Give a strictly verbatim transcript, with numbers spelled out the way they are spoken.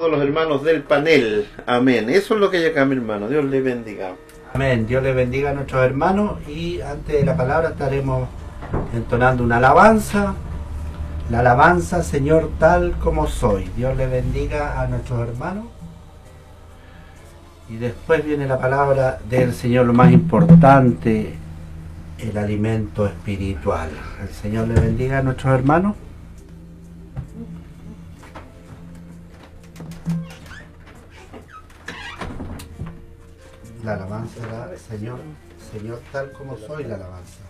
todos los hermanos del panel. Amén. Eso es lo que hay acá, mi hermano. Dios les bendiga. Amén. Dios les bendiga a nuestros hermanos, y antes de la palabra estaremos entonando una alabanza. La alabanza, Señor, tal como soy. Dios les bendiga a nuestros hermanos. Y después viene la palabra del Señor, lo más importante, el alimento espiritual. El Señor les bendiga a nuestros hermanos. La alabanza era, Señor, Señor, tal como soy, la alabanza.